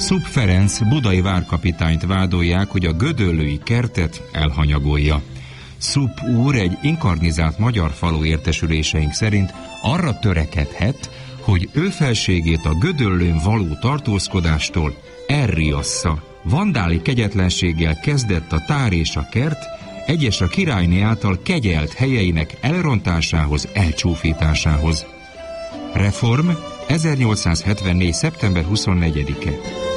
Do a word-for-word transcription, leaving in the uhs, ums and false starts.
Szup Ferenc budai várkapitányt vádolják, hogy a gödöllői kertet elhanyagolja. Szup úr egy inkarnizált magyar falu értesüléseink szerint arra törekedhet, hogy ő felségét a Gödöllőn való tartózkodástól elriassza. Vandáli kegyetlenséggel kezdett a tár és a kert, egyes a királyné által kegyelt helyeinek elrontásához, elcsúfításához. Reform ezernyolcszázhetvennégy. szeptember huszonnegyedike.